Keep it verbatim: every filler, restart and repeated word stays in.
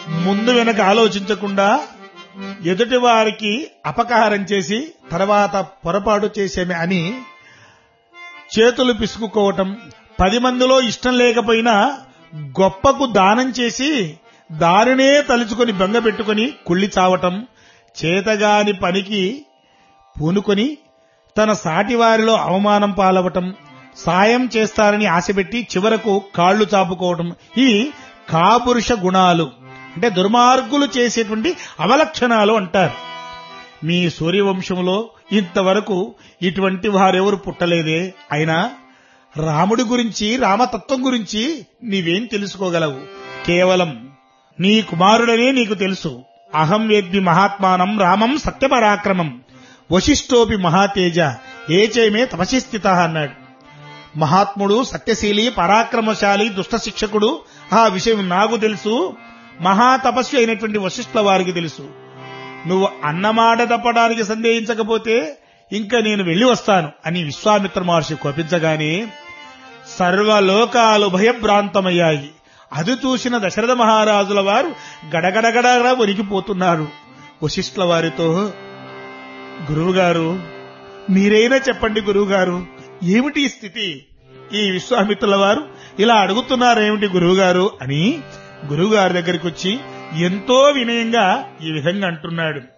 ముందు వెనక ఆలోచించకుండా ఎదుటి వారికి అపకారం చేసి తర్వాత పొరపాటు చేసేమే అని చేతులు పిసుకుకోవటం, పది మందిలో ఇష్టం లేకపోయినా గొప్పకు దానం చేసి దారినే తలుచుకొని బెంగ పెట్టుకుని కుళ్ళి చావటం, చేతగాని పనికి పూనుకొని తన సాటివారిలో అవమానం పాలవటం, సాయం చేస్తారని ఆశపెట్టి చివరకు కాళ్లు చాపుకోవటం, ఇవి కాపురుష గుణాలు అంటే దుర్మార్గులు చేసేటువంటి అవలక్షణాలు అంటారు. మీ సూర్యవంశంలో ఇంతవరకు ఇటువంటి వారెవరు పుట్టలేదే. అయినా రాముడి గురించి, రామతత్వం గురించి నీవేం తెలుసుకోగలవు? కేవలం నీ కుమారుడనే నీకు తెలుసు. అహం వేద్మి మహాత్మానం రామం సత్యపరాక్రమం వశిష్ఠోపి మహాతేజ ఏచేమే తపసి స్థిత అన్నాడు. మహాత్ముడు, సత్యశీలి, పరాక్రమశాలి, దుష్ట శిక్షకుడు ఆ విషయం నాకు తెలుసు. మహాతపస్వి అయినటువంటి వశిష్ఠుల వారికి తెలుసు. నువ్వు అన్నమాట తప్పడానికి సందేహించకపోతే ఇంకా నేను వెళ్లి వస్తాను అని విశ్వామిత్ర మహర్షి కోపించగానే సర్వలోకాలు భయభ్రాంతమయ్యాయి. అది చూసిన దశరథ మహారాజుల వారు గడగడగడగా వణికిపోతున్నారు. వశిష్ఠుల వారితో, గురువుగారు మీరైనా చెప్పండి గురువుగారు, ఏమిటి ఈ స్థితి? ఈ విశ్వామిత్రుల వారు ఇలా అడుగుతున్నారేమిటి గురువుగారు అని గురువుగారి దగ్గరికి వచ్చి ఎంతో వినయంగా ఈ విధంగా అంటున్నాడు.